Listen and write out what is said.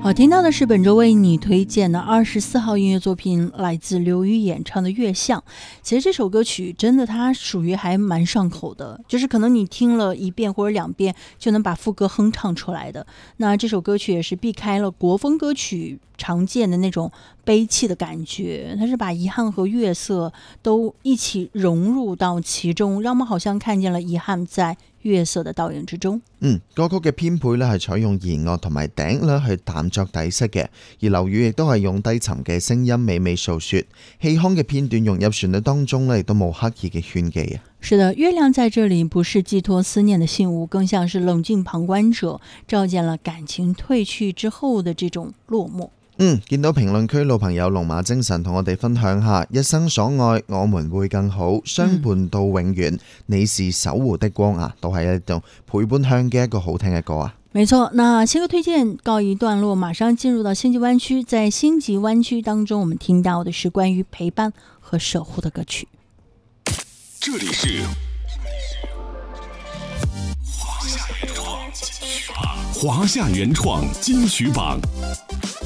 好，听到的是本周为你推荐的24号音乐作品，来自刘宇演唱的《月相》。其实这首歌曲真的它属于还蛮上口的，就是可能你听了一遍或者两遍就能把副歌哼唱出来的。那这首歌曲也是避开了国风歌曲常见的那种悲戚的感觉，它是把遗憾和月色都一起融入到其中，让我们好像看见了遗憾在月色的倒影之中。 歌曲嘅編配咧係採用弦樂同埋笛咧去淡作底色嘅，而劉宇亦都係用低沉嘅聲音娓娓訴說，氣腔嘅片段融入旋律當中咧，亦都冇刻意嘅炫技啊。 是的，月亮在這裡不是寄託思念的信物，更像是冷靜旁觀者，照見了感情褪去之後的這種落寞。 見到評論區老朋友龍馬精神同我哋分享下，一生所愛我們會更好，相伴到永遠，你是守護的光啊，都係一種陪伴向嘅一個好聽嘅歌啊。 沒錯，那新歌推薦告一段落，馬上進入到星際灣區。在星際灣區當中，我們聽到的是關於陪伴和守護的歌曲。 這裡是華夏原創金曲榜。